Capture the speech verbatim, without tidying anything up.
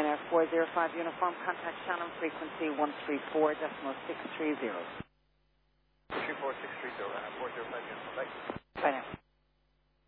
Air four zero five Uniform, contact Shannon frequency one three four decimal six three zero. three four six three zero, uh, four zero five Uniform, bye.